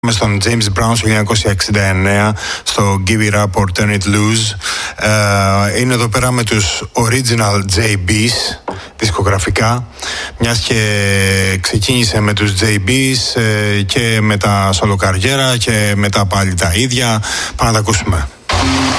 με στον James Brown στο 1969 στο Give It Up or Turn It Loose. Είναι εδώ πέρα με τους Original JBs δισκογραφικά, μιας και ξεκίνησε με τους JBs και με τα σολοκαριέρα και μετά πάλι τα ίδια. Πάμε να τα ακούσουμε.